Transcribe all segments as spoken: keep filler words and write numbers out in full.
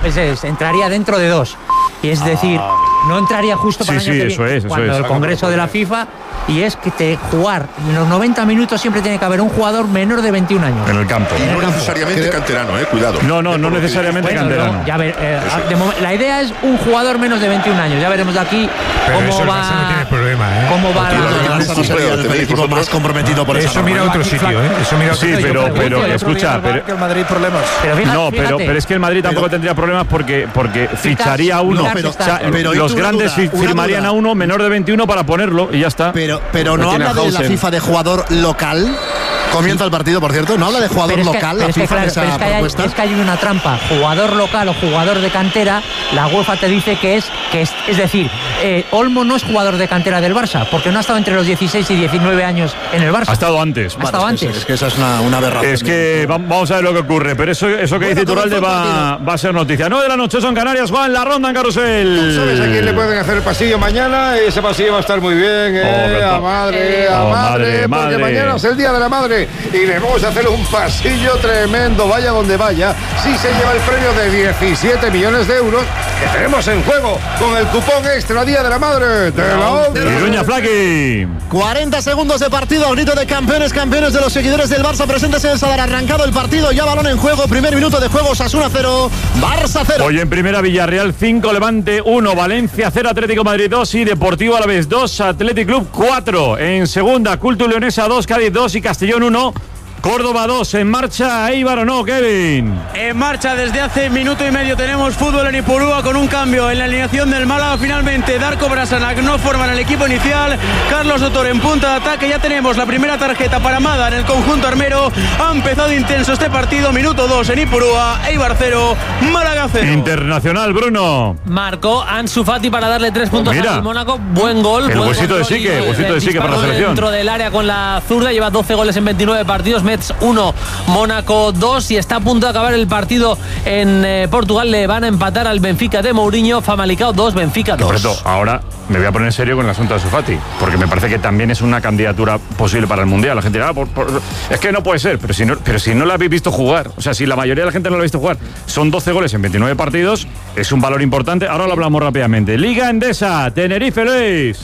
Es, es, entraría dentro de dos. Y es decir, no entraría justo para sí, el año sí, que eso viene, es, eso cuando es. el Congreso de la FIFA, y es que te jugar en los noventa minutos siempre tiene que haber un jugador menor de veintiún años. En el campo. Y no necesariamente canterano, eh, cuidado. No, no, no necesariamente Bueno, canterano. no, ya ver, eh, de momento, la idea es un jugador menos de veintiún años. Ya veremos de aquí Pero cómo eso el va. Barça no tiene problema, ¿eh? Cómo va. Porque la- el Barça no sería el equipo más comprometido por Eso esa mira norma. otro sitio, ¿eh? Eso mira otro Sí, sitio. pero, Yo pero, pregunto, escucha, pero, Que el Madrid problemas. Pero fíjate, no, pero, fíjate. pero es que el Madrid tampoco Pero- tendría problemas porque, porque ficharía a uno. No, pero- O sea, pero los y tú una grandes duda, fi- una firmarían duda. a uno menor de veintiuno para ponerlo y ya está. Pero, pero No no tiene habla de la Hausen. FIFA de jugador local. Comienza el partido, por cierto. No habla de jugador Pero es que- local, pero la es que, FIFA claro, de esa pero es que hay, propuesta. es que hay una trampa. Jugador local o jugador de cantera, la UEFA te dice que es, que es, es decir, eh, Olmo no es jugador de cantera del Barça, porque no ha estado entre los dieciséis y diecinueve años en el Barça. Ha estado antes. Ha estado Bueno, es que- antes. Es que esa es una, una aberración. Es que va- vamos a ver lo que ocurre, pero eso, eso que dice Iturralde va, va a ser noticia. nueve de la noche son Canarias, Juan, la ronda en Carrusel. ¿Sabes a quién le pueden hacer el pasillo mañana? Ese pasillo va a estar muy bien, ¿eh? Oh, a madre, a oh, madre, madre, porque madre. mañana es el Día de la Madre y le vamos a hacer un pasillo tremendo, vaya donde vaya. Sí se lleva el premio de diecisiete millones de euros que tenemos en juego con el cupón extra Día de la Madre de la ONCE. Iruña Flaqui. cuarenta segundos de partido, grito de campeones, campeones de los seguidores del Barça presentes en el Sadar. Arrancado el partido, ya balón en juego, primer minuto de juego, Osasuna cero, Barça cero. Hoy en primera Villarreal cinco, Levante uno, Valencia cero, Atlético Madrid dos y Deportivo Alavés dos, Athletic Club cuatro. En segunda, Culto Leonesa dos, Cádiz dos y Castellón uno. Córdoba dos, en marcha Eibar o no, Kevin. En marcha desde hace minuto y medio tenemos fútbol en Ipurúa con un cambio en la alineación del Málaga. Finalmente Darko Brasanac no forman el equipo inicial. Carlos Dotor en punta de ataque. Ya tenemos la primera tarjeta para Mada en el conjunto armero. Ha empezado intenso este partido. Minuto dos en Ipurúa. Eibar cero, Málaga cero. Internacional, Bruno. Marcó Ansu Fati para darle tres puntos Mira. al Mónaco. Buen gol. El buen huesito de control Sique, y huesito de el Sique para la disparo selección. dentro del área con la zurda. Lleva doce goles en veintinueve partidos. Metz uno, Mónaco dos. Y está a punto de acabar el partido en eh, Portugal. Le van a empatar al Benfica de Mourinho. Famalicão dos, Benfica Por dos. cierto, ahora me voy a poner serio con el asunto de Ansu Fati, porque me parece que también es una candidatura posible para el Mundial. La gente dirá, ah, por- por- es que no puede ser, pero si no, pero si no la habéis visto jugar, o sea, si la mayoría de la gente no la ha visto jugar, son doce goles en veintinueve partidos, es un valor importante. Ahora lo hablamos rápidamente. Liga Endesa, Tenerife, Luis.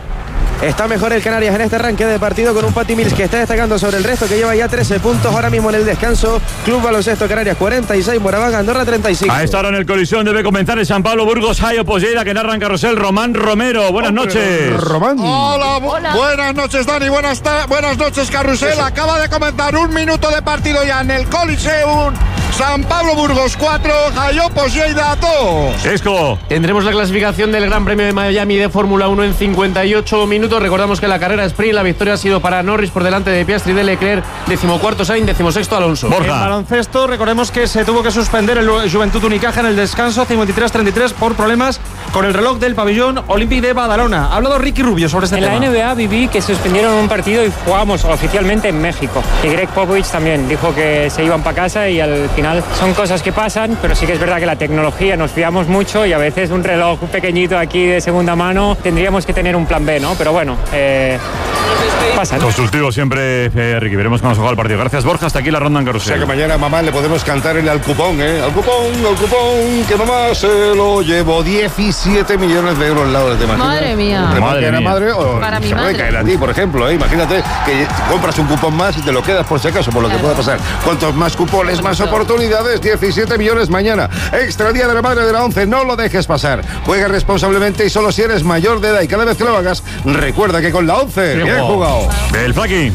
Está mejor el Canarias en este arranque de partido con un Pati Mills que está destacando sobre el resto, que lleva ya trece puntos ahora mismo en el descanso. Club Baloncesto Canarias cuarenta y seis, Moraván Andorra treinta y cinco. A esta hora en el colisión debe comenzar el San Pablo Burgos Hayo Polleda, que narra en Carrusel Román Romero. Buenas noches. Román. Hola, bu- buenas noches Dani, buenas, ta- buenas noches Carrusel. Acaba de comenzar un minuto de partido ya en el Coliseum. San Pablo Burgos cuatro, Jayopos Lleida dos. Esco. Tendremos la clasificación del Gran Premio de Miami de Fórmula uno en cincuenta y ocho minutos. Recordamos que la carrera sprint, la victoria ha sido para Norris por delante de Piastri y de Leclerc, decimocuarto Sainz, decimosexto Alonso. Borja. En baloncesto, recordemos que se tuvo que suspender el Juventud Unicaja en el descanso cincuenta y tres treinta y tres por problemas con el reloj del pabellón Olímpic de Badalona. Ha hablado Ricky Rubio sobre este en tema. En la N B A viví que suspendieron un partido y jugábamos oficialmente en México. Y Greg Popovich también dijo que se iban para casa y al final son cosas que pasan, pero sí que es verdad que la tecnología nos fiamos mucho y a veces un reloj pequeñito aquí de segunda mano tendríamos que tener un plan B, ¿no? Pero bueno, eh, pasa. Constructivo siempre, eh, Ricky. Veremos cómo se juega el partido. Gracias, Borja. Hasta aquí la ronda en O sea Carrusel. que mañana mamá le podemos cantar el al cupón, ¿eh? Al cupón, al cupón, que mamá se lo llevó. diecisiete millones de euros al lado de Martina. Madre mía. Madre la mía. madre o Para mi se puede madre. caer a ti, por ejemplo, ¿eh? Imagínate que compras un cupón más y te lo quedas por si acaso, por lo que pueda pasar. Cuantos más cupones, más oportunidades. diecisiete millones mañana. Extra Día de la Madre de la ONCE. No lo dejes pasar. Juega responsablemente y solo si eres mayor de edad. Y cada vez que lo hagas, recuerda que con la ONCE, bien jugado. El Flaqui.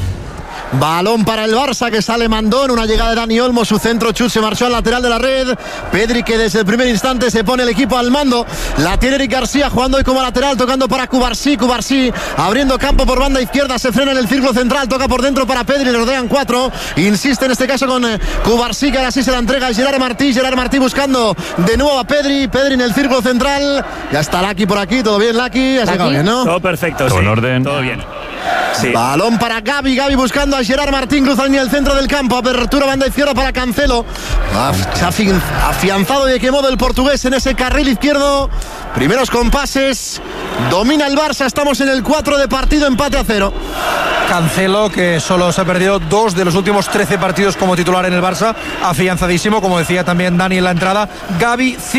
Balón para el Barça que sale Mandón, una llegada de Dani Olmo, su centro chut se marchó al lateral de la red. Pedri que desde el primer instante se pone el equipo al mando. La tiene Eric García jugando hoy como lateral, tocando para Cubarsí, Cubarsí abriendo campo por banda izquierda, se frena en el círculo central, toca por dentro para Pedri, le rodean cuatro. Insiste en este caso con eh, Cubarsí, que ahora sí se la entrega a Gerard Martí. Gerard Martí buscando de nuevo a Pedri, Pedri en el círculo central. Ya está Laki por aquí, todo bien Laki, ha llegado bien, ¿no? Todo perfecto, Todo sí. en orden. Todo bien. Sí. Balón para Gavi, Gavi buscando a Gerard Martín, cruza línea del centro del campo, apertura banda izquierda para Cancelo. Se ha afi- afianzado de qué modo el portugués en ese carril izquierdo. Primeros compases, domina el Barça, estamos en el cuatro de partido, empate a cero. Cancelo, que solo se ha perdido dos de los últimos trece partidos como titular en el Barça, afianzadísimo, como decía también Dani en la entrada. Gavi